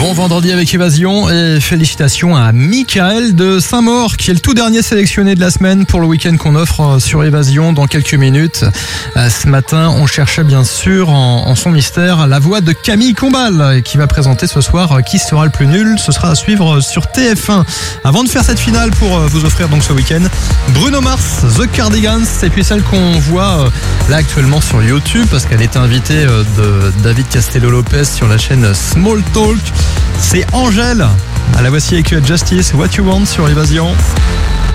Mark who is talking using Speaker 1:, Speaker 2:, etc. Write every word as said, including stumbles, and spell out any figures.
Speaker 1: Bon vendredi avec Évasion et félicitations à Michael de Saint-Maur qui est le tout dernier sélectionné de la semaine pour le week-end qu'on offre sur Évasion dans quelques minutes. Ce matin, on cherchait bien sûr en, en son mystère la voix de Camille Combal qui va présenter ce soir Qui sera le plus nul. Ce sera à suivre sur T F un. Avant de faire cette finale pour vous offrir donc ce week-end, Bruno Mars, The Cardigans et puis celle qu'on voit là actuellement sur YouTube parce qu'elle est invitée de David Castello-Lopez sur la chaîne Small Talk. C'est Angèle. À la voici avec Justice, What You Want sur Évasion.